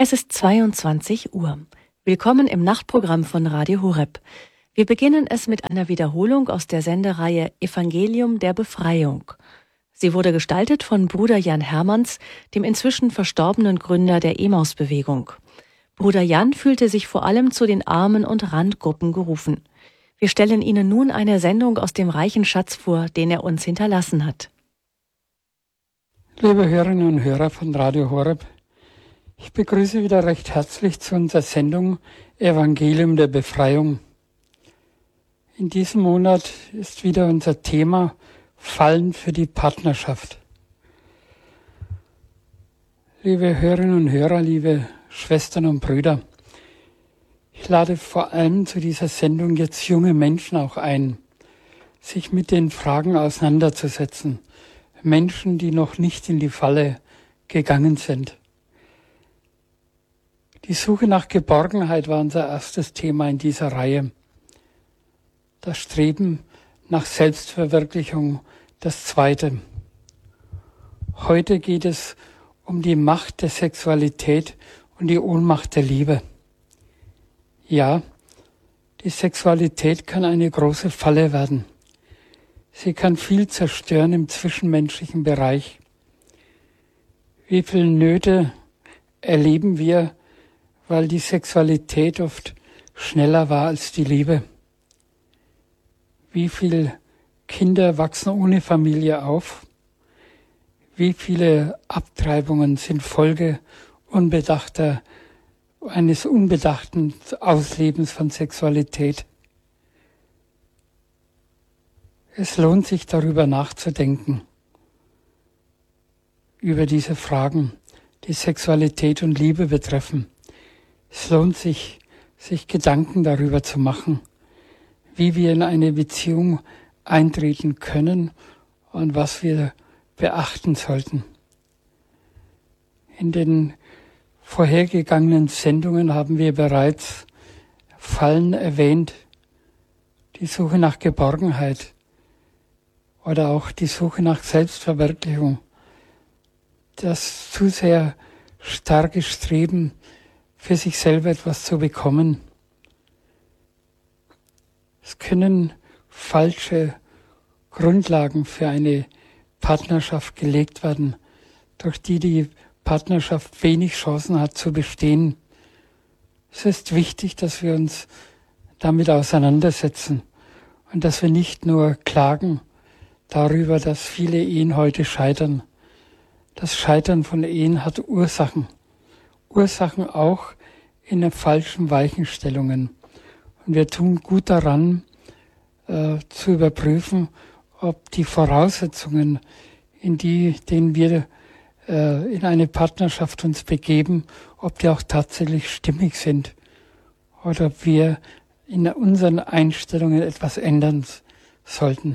Es ist 22 Uhr. Willkommen im Nachtprogramm von Radio Horeb. Wir beginnen es mit einer Wiederholung aus der Sendereihe Evangelium der Befreiung. Sie wurde gestaltet von Bruder Jan Hermanns, dem inzwischen verstorbenen Gründer der Emmaus-Bewegung. Bruder Jan fühlte sich vor allem zu den Armen- und Randgruppen gerufen. Wir stellen Ihnen nun eine Sendung aus dem reichen Schatz vor, den er uns hinterlassen hat. Liebe Hörerinnen und Hörer von Radio Horeb, ich begrüße wieder recht herzlich zu unserer Sendung Evangelium der Befreiung. In diesem Monat ist wieder unser Thema Fallen für die Partnerschaft. Liebe Hörerinnen und Hörer, liebe Schwestern und Brüder, ich lade vor allem zu dieser Sendung jetzt junge Menschen auch ein, sich mit den Fragen auseinanderzusetzen. Menschen, die noch nicht in die Falle gegangen sind. Die Suche nach Geborgenheit war unser erstes Thema in dieser Reihe. Das Streben nach Selbstverwirklichung, das zweite. Heute geht es um die Macht der Sexualität und die Ohnmacht der Liebe. Ja, die Sexualität kann eine große Falle werden. Sie kann viel zerstören im zwischenmenschlichen Bereich. Wie viele Nöte erleben wir, weil die Sexualität oft schneller war als die Liebe? Wie viele Kinder wachsen ohne Familie auf? Wie viele Abtreibungen sind Folge eines unbedachten Auslebens von Sexualität? Es lohnt sich, darüber nachzudenken, über diese Fragen, die Sexualität und Liebe betreffen. Es lohnt sich, sich Gedanken darüber zu machen, wie wir in eine Beziehung eintreten können und was wir beachten sollten. In den vorhergegangenen Sendungen haben wir bereits Fallen erwähnt, die Suche nach Geborgenheit oder auch die Suche nach Selbstverwirklichung, das zu sehr starke Streben, für sich selber etwas zu bekommen. Es können falsche Grundlagen für eine Partnerschaft gelegt werden, durch die die Partnerschaft wenig Chancen hat zu bestehen. Es ist wichtig, dass wir uns damit auseinandersetzen und dass wir nicht nur klagen darüber, dass viele Ehen heute scheitern. Das Scheitern von Ehen hat Ursachen. Ursachen auch in den falschen Weichenstellungen. Und wir tun gut daran, zu überprüfen, ob die Voraussetzungen, in denen wir in eine Partnerschaft uns begeben, ob die auch tatsächlich stimmig sind oder ob wir in unseren Einstellungen etwas ändern sollten.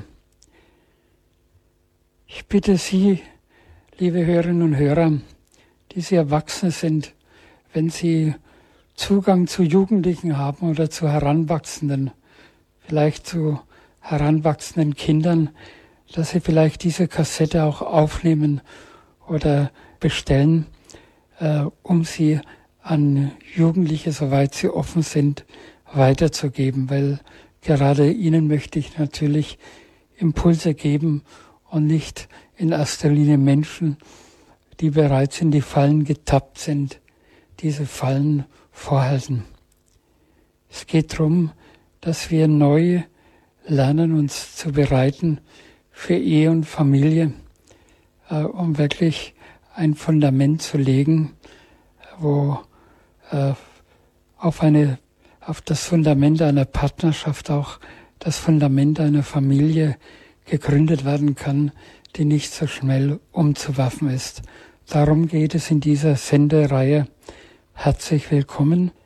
Ich bitte Sie, liebe Hörerinnen und Hörer, die Sie Erwachsene sind, wenn Sie Zugang zu Jugendlichen haben oder zu Heranwachsenden, vielleicht zu heranwachsenden Kindern, dass Sie vielleicht diese Kassette auch aufnehmen oder bestellen, um sie an Jugendliche, soweit sie offen sind, weiterzugeben, weil gerade ihnen möchte ich natürlich Impulse geben und nicht in erster Linie Menschen, die bereits in die Fallen getappt sind, diese Fallen vorhalten. Es geht darum, dass wir neu lernen, uns zu bereiten für Ehe und Familie, um wirklich ein Fundament zu legen, wo auf das Fundament einer Partnerschaft auch das Fundament einer Familie gegründet werden kann, die nicht so schnell umzuwerfen ist. Darum geht es in dieser Sendereihe. Herzlich willkommen